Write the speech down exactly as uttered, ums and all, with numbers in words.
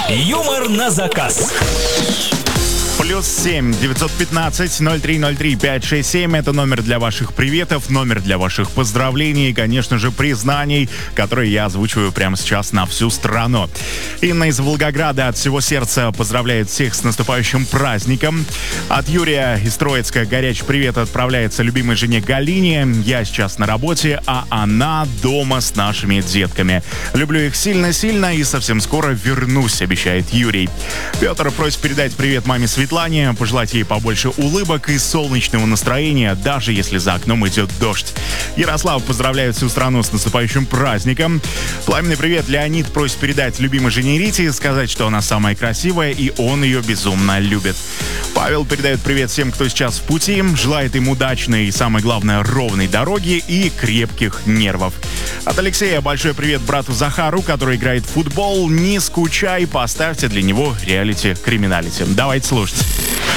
Юмор на заказ. Плюс семь девятьсот пятнадцать ноль три ноль три пять шесть семь. Это номер для ваших приветов, номер для ваших поздравлений и, конечно же, признаний, которые я озвучиваю прямо сейчас на всю страну. Инна из Волгограда от всего сердца поздравляет всех с наступающим праздником. От Юрия из Троицка горячий привет отправляется любимой жене Галине. Я сейчас на работе, а она дома с нашими детками. Люблю их сильно-сильно и совсем скоро вернусь, обещает Юрий. Петр просит передать привет маме Светлане. Пожелать ей побольше улыбок и солнечного настроения, даже если за окном идет дождь. Ярослав поздравляет всю страну с наступающим праздником. Пламенный привет Леонид просит передать любимой жене Рите, сказать, что она самая красивая и он ее безумно любит. Павел передает привет всем, кто сейчас в пути, желает им удачной и, самое главное, ровной дороги и крепких нервов. От Алексея большой привет брату Захару, который играет в футбол. Не скучай, поставьте для него реалити-криминалити. Давайте слушать.